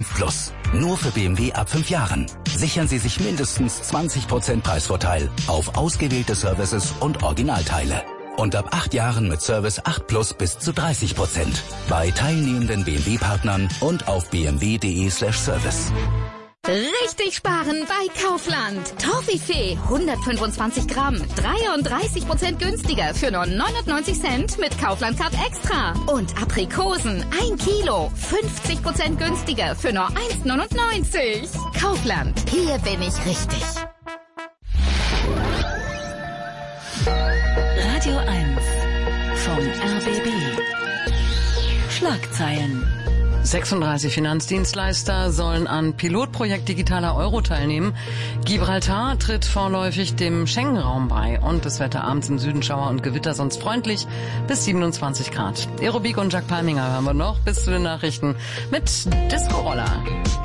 Plus. Nur für BMW ab 5 Jahren. Sichern Sie sich mindestens 20% Preisvorteil auf ausgewählte Services und Originalteile. Und ab 8 Jahren mit Service 8 Plus bis zu 30%. Bei teilnehmenden BMW-Partnern und auf bmw.de/service. Richtig sparen bei Kaufland. Toffifee 125 Gramm, 33% günstiger für nur 99 Cent mit Kaufland Card Extra. Und Aprikosen 1 Kilo, 50% günstiger für nur 1,99. Kaufland, hier bin ich richtig. Radio 1 vom RBB. Schlagzeilen. 36 Finanzdienstleister sollen an Pilotprojekt Digitaler Euro teilnehmen. Gibraltar tritt vorläufig dem Schengen-Raum bei. Und das Wetter abends im Süden Schauer und Gewitter, sonst freundlich bis 27 Grad. Aerobik und Jacques Palminger hören wir noch bis zu den Nachrichten mit Disco Roller.